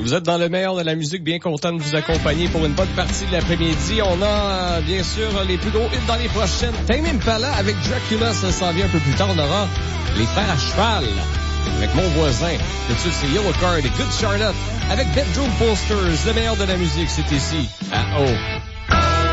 Vous êtes dans le meilleur de la musique, bien content de vous accompagner pour une bonne partie de l'après-midi. On a, bien sûr, les plus gros hits dans les prochaines. Tame Impala avec Dracula, ça s'en vient un peu plus tard. On aura les Frères à cheval avec Mon voisin. Tout de suite, c'est Yellow Card et Good Charlotte avec Bedroom Posters. Le meilleur de la musique, c'est ici, à O.